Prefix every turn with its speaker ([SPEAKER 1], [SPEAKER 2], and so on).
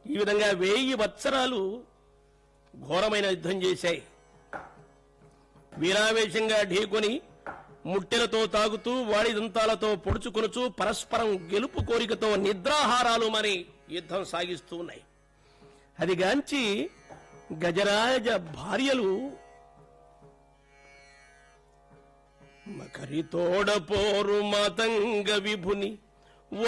[SPEAKER 1] ఈ విధంగా 1000 సంవత్సరాలు ఘోరమైన యుద్ధం చేశాయి. వీరావేశంగా ఢీకొని ముట్టెలతో తాగుతూ వాడిదంతాలతో పొడుచుకొనుచూ పరస్పరం గెలుపు కోరికతో నిద్రాహారాలు మరి యుద్ధం సాగిస్తూ ఉన్నాయి. అదిగాంచి గజరాజ భార్యలు మకరితోడ పోరు మాతంగ విభుని